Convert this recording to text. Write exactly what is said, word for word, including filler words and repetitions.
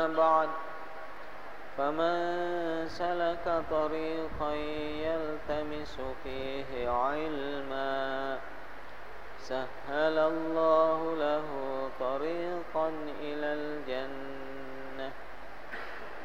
بعد فمن سلك طريقا يلتمس فيه علما سهل الله له طريقا إلى الجنة